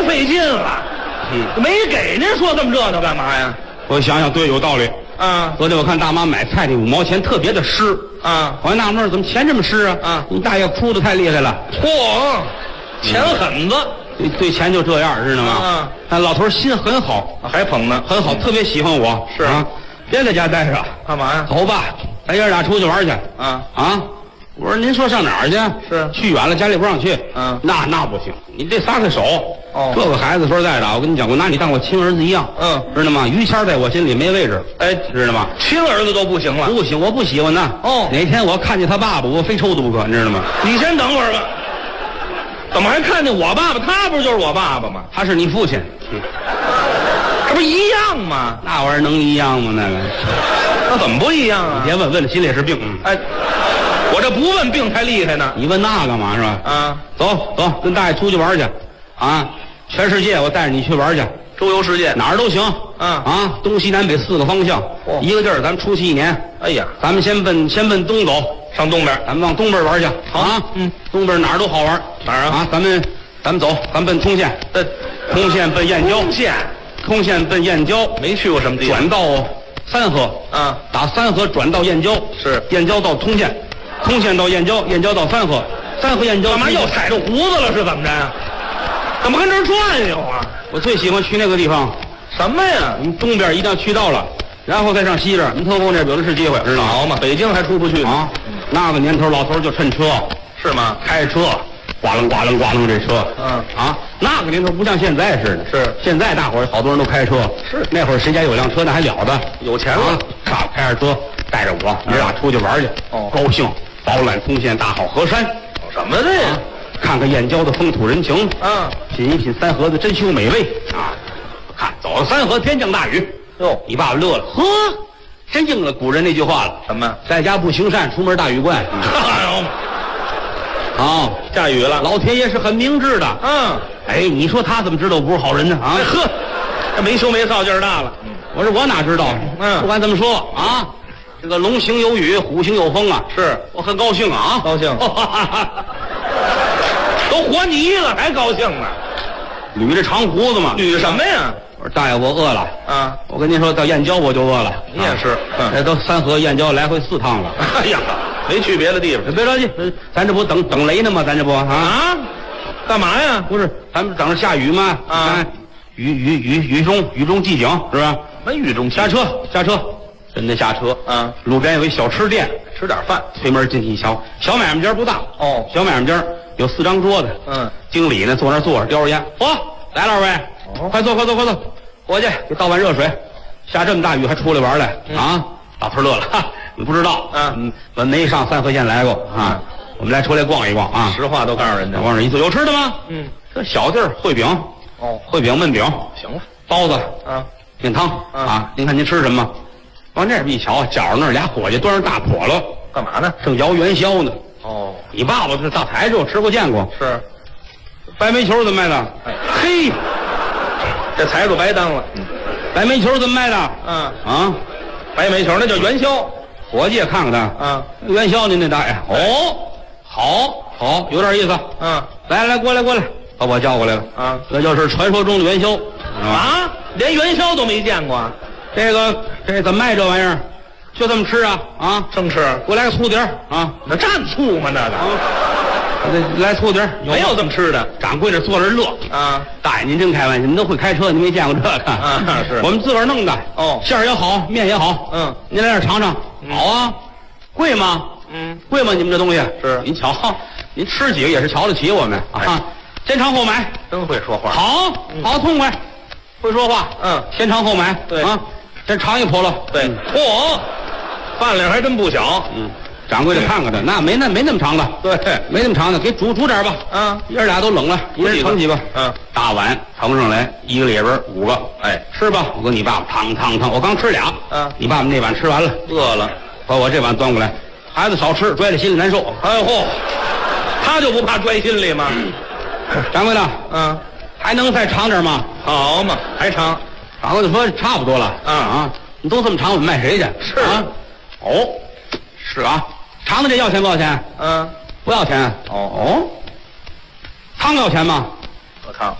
费劲了。没给您说这么热闹干嘛呀？ 我想想，对，有道理。 啊， 昨天我看大妈买菜那5毛钱特别的湿啊， 我还纳闷怎么钱这么湿啊？ 啊， 你大爷哭的太厉害了。 嚯，钱狠子。 对钱就这样，知道吗？ 啊， 但老头心很好， 还捧呢， 很好，特别喜欢我。 是啊，别在家待着， 干嘛呀？ 走吧，咱爷俩出去玩去。 啊， 我说您说上哪儿去？ 是去远了，家里不让去。那不行，你得撒开手。 哦， 这个孩子说实在的，我跟你讲，我拿你当我亲儿子一样。知道吗？于谦在我心里没位置。 哎， 知道吗？ 亲儿子都不行了。 不行，我不喜欢他。 哦， 哪天我看见他爸爸，我非抽他不可，你知道吗？ 你先等会儿吧。怎么还看见我爸爸？他不是就是我爸爸吗？ 他是你父亲。 这不一样吗？ 那玩意儿能一样吗？那个， 那怎么不一样啊？ 你别问，问了心里也是病。 哎，我这不问病才厉害呢。 你问那干嘛是吧？ 啊， 走走，跟大爷出去玩去。啊，全世界我带着你去玩去， 周游世界哪儿都行。东西南北4个方向，一个地儿咱们出去1年。 哎呀， 咱们先奔东走， 上东边， 咱们往东边玩去。 好啊， 东边哪儿都好玩。 哪儿啊？ 咱们走，咱奔通县。通县奔燕郊。通县奔燕郊， 没去过什么地方。 转到三河。打三河转到燕郊。 是。 燕郊到通县，通县到燕郊，燕郊到三河，三河燕郊。 干嘛又踩着胡子了？是怎么着呀？怎么跟这儿转悠啊？ 我最喜欢去那个地方。 什么呀？ 我们东边一定要去到了，然后再上西边。我们特工这有的是机会，知道吗？ 好嘛，北京还出不去啊。那个年头，老头就趁车， 是吗？ 开车，呱楞呱楞呱楞这车。那个年头不像现在似的。 是。 现在大伙儿好多人都开车。 是。 那会儿谁家有辆车那还了得？ 有钱了。 开着车带着我，爷俩出去玩去。高兴，饱览通县大好河山。 什么的呀？ 看看燕郊的风土人情。品一品三河的珍馐美味。看走到三河，天降大雨。 哟， 你爸爸乐了，呵，真应了古人那句话了。 什么？ 在家不行善，出门大雨灌。 下雨了。 老天爷是很明智的。哎，你说他怎么知道我不是好人呢？ 呵，这没羞没臊劲儿大了。 我说我哪知道？不管怎么说这个龙行有雨，虎行有风啊。 是我很高兴啊。 高兴。都活泥了还高兴呢？ 捋着长胡子嘛。 捋什么呀？ 我说大爷，我饿了。我跟您说到燕郊我就饿了。 你也是。 这都三河燕郊来回4趟了。 哎呀，没去别的地方。 别着急，咱这不等雷呢吗？咱这不干嘛呀？ 不是，咱们等着下雨吗？雨中寂静，是吧？ 什么雨中下车，真的下车。路边有一小吃店， 吃点饭。 推门进去一瞧，小买卖间不大。小买卖间有4张桌子。经理呢坐那坐着叼着烟。来了2位，快坐，伙计，给倒碗热水。下这么大雨还出来玩来老头乐了，你不知道我没上三河县来过我们来出来逛一逛实话都告诉人家。 往这一坐，有吃的吗？这小地儿，烩饼。烩饼焖饼， 行了。 包子面汤您看您吃什么？往那边一瞧，角那俩伙计端着大笸箩， 干嘛呢？ 正摇元宵呢。你爸爸这大台子我吃过见过。 是。 白煤球怎么卖的？嘿， 这财主白当了。 白煤球怎么卖的？ 白煤球那叫元宵。 伙计也看看他。元宵您得大爷。好，有点意思。来，过来，把我叫过来了。这就是传说中的元宵。 连元宵都没见过。 这怎么卖这玩意儿？就这么吃生吃。 给我来个醋碟儿那蘸醋吗？那个。 来醋碟儿， 没有这么吃的。 掌柜的坐着乐大爷您真开玩笑，您都会开车，您没见过这个是我们自个儿弄的。馅儿也好，面也好。您来这尝尝。好啊。贵吗？贵吗？你们这东西是。 您瞧，您吃几个也是瞧得起我们先尝后买。 真会说话。 好痛快，会说话。先尝后买。 对先尝一笸箩。 对。饭量还真不小。 掌柜的看看他，那没那么长的。 对， 没那么长的，给煮点吧。爷俩都冷了，一人盛几个。大碗盛上来，1个里边5个。吃吧。我跟你爸爸烫，我刚吃俩。你爸爸那碗吃完了， 饿了， 把我这碗端过来。孩子少吃，拽着心里难受。 他就不怕拽心里吗？ 掌柜的，还能再长点吗？ 好嘛，还长。 掌柜的说差不多了。你都这么长，我们卖谁去？ 是是长的这要钱多少钱？不要钱。汤要钱吗？ 我汤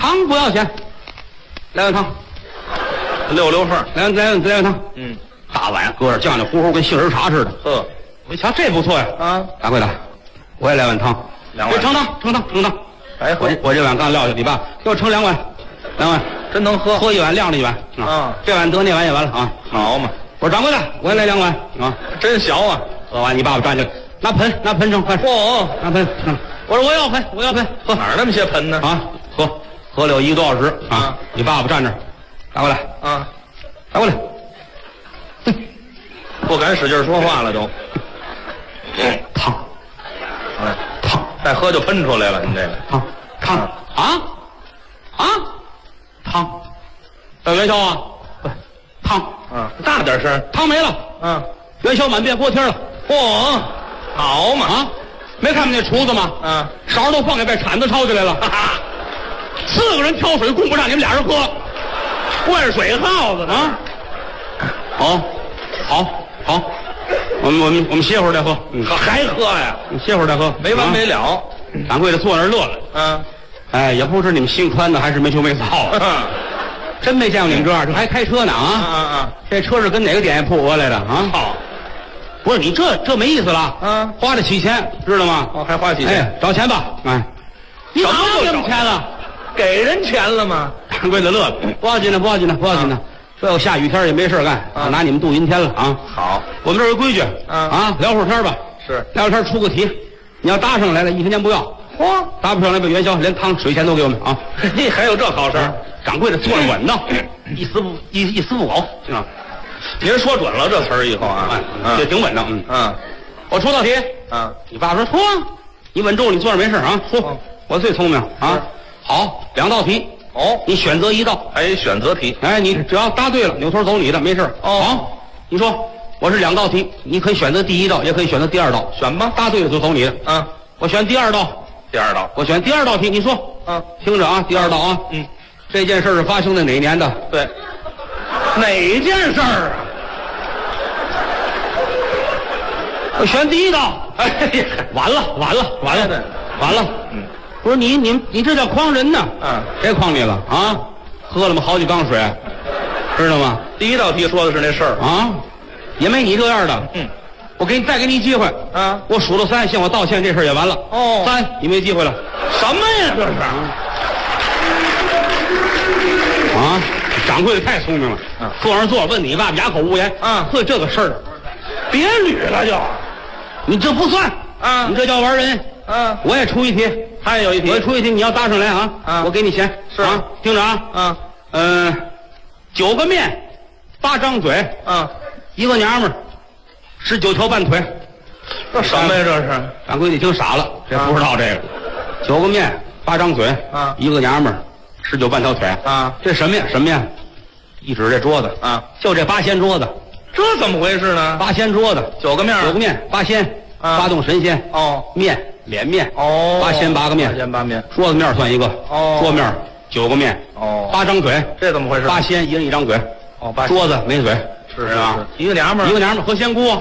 汤不要钱，来碗汤， 溜溜缝， 来碗汤。大碗搁着酱料糊糊，跟杏仁茶似的。我一瞧这不错呀。掌柜的，我也来碗汤，2碗。盛汤。 白喝。 我这碗刚撂下，你爸给我盛2碗，2碗， 真能喝。 喝1碗晾着1碗这碗得那碗也完了啊。 好嘛。 我说掌柜的，我也来2碗啊。 真小啊。 喝完，你爸爸站起来，拿盆盛，快。拿盆。我说我要盆，喝。 哪儿那么些盆呢？ 喝了有1个多小时啊。你爸爸站着，拿过来拿过来。 不敢使劲说话了都。 烫， 再喝就喷出来了，你这个烫烫，元宵啊，烫， 大点声， 汤没了，元宵满遍锅贴了， 好嘛没看见那厨子吗？勺都放下，把铲子抄起来了，4个人挑水供不上，你们俩人喝， 灌水耗子啊！好，我们歇会儿再喝， 还喝呀？ 歇会儿再喝， 没完没了。 掌柜的坐那儿乐了，也不知你们新穿的还是没羞没臊真没见过你们这样，这还开车呢这车是跟哪个点心铺讹来的不是你这没意思了花得起钱，知道吗？ 还花起钱， 找钱吧，你哪有这么钱了？ 给人钱了吗？ 掌柜的乐了，不要紧的。这要下雨天也没事干，拿你们度阴天了好， 我们这有规矩聊会儿天吧。 是， 聊会儿天出个题，你要搭上来了，1分钱不要。搭不上来把元宵连汤水钱都给我们还有这好事？ 掌柜的坐着稳当，一丝不苟。 您说准了这词儿以后这挺稳当。我出道题你爸说出你稳住，你坐着没事出。我最聪明好，2道题。你选择1道， 还选择题。 你只要答对了，扭头走你的，没事。好，你说我是2道题，你可以选择第1道，也可以选择第2道， 选吧。 答对了就走你的。我选第2道。我选第2道题，你说。听着第2道这件事是发生在哪年的？ 对，哪件事儿我选第1道。完了。不是你这叫诓人呢？谁诓你了喝了吗？好几缸水，知道吗？ 第1道题说的是那事儿也没你这样的。我再给你机会我数到3，向我道歉，这事也完了。3，你没机会了。 什么呀这是？ 掌柜的太聪明了。坐上坐，问你爸爸哑口无言。会这个事儿， 别捋了就。 你这不算你这叫玩人。我也出一题， 他也有一题， 我也出一题，你要搭上来我给你钱。 是听着9个面，8张嘴，1个娘们儿，19条半腿。 这什么呀这是？ 掌柜的听傻了，这不知道这个。9个面，8张嘴，1个娘们儿，19半条腿这什么呀？一指这桌子就这8仙桌子。 这怎么回事呢 ？8仙桌子，9个面，8仙，8洞神仙面。脸面8仙8个面 ，8仙8面， 桌子面算1个桌面9个面8张嘴， 这怎么回事 ？8仙，1人1张嘴桌子没嘴， 是吧？一个娘们儿和仙姑，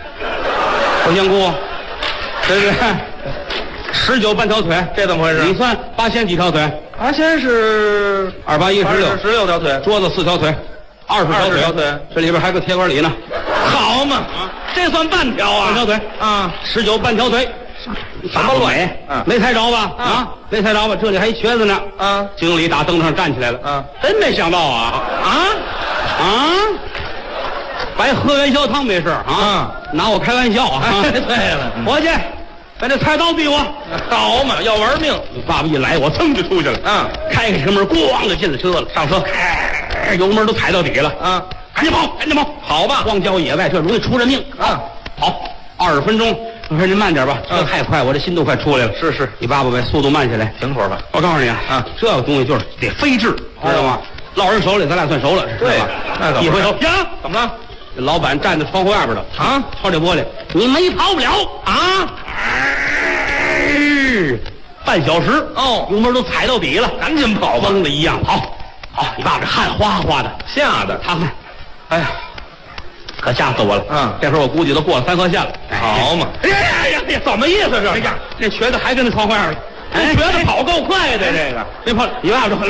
对不对？19半条腿， 这怎么回事？ 你算8仙几条腿 ？8仙是 2、8、1、 16条腿， 桌子4条腿，20条腿，这里边还有个铁管里呢。 好嘛，这算半条半条腿19半条腿。什么乱？没猜着吧？没猜着吧？这里还一瘸子呢。经理打凳子上站起来了。真没想到白喝元宵汤没事拿我开玩笑对了， 伙计，把这菜刀逼我。 好嘛，要玩命！ 你爸爸一来，我噌就出去了。开车门，咣就进了车了。上车，油门都踩到底了。赶紧跑！ 好吧， 荒郊野外这容易出人命跑20分钟。我说您慢点吧，车太快，我这心都快出来了。是，你爸爸把速度慢下来， 停会儿吧。 我告诉你这个东西就是得飞智，知道吗？落人手里，咱俩算熟了， 对吧？ 一回头呀，怎么了？ 老板站在窗户外边的敲这玻璃，你没跑不了半小时油门都踩到底了， 赶紧跑吧， 疯了一样跑。你爸这汗哗哗的， 吓得他看，哎呀，可吓死我了。这会儿我估计都过了3河线了。 好嘛！哎呀，怎么意思这？ 这瘸子还跟那窗户外了。 瘸子跑够快的，这个别跑，你爸爸